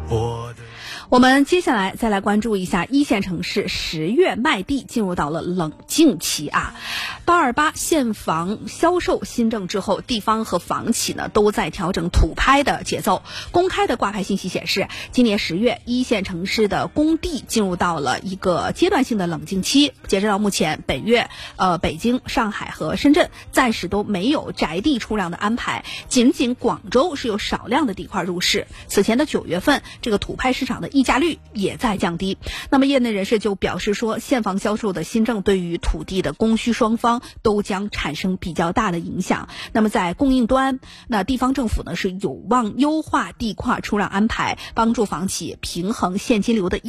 我们接下来再来关注一下一线城市10月卖地进入到了冷静期啊。828限房销售新政之后，地方和房企呢都在调整土拍的节奏。公开的挂牌信息显示，今年10月一线城市的供地进入到了一个阶段性的冷静期。截止到目前，本月北京、上海和深圳暂时都没有宅地出让的安排，仅广州是有少量的地块入市。此前的9月份，这个土拍市场的溢价率也在降低。那么业内人士就表示说，限房销售的新政对于土地的供需双方都将产生比较大的影响。那么在供应端，那地方政府呢是有望优化地块出让安排，帮助房企平衡现金流的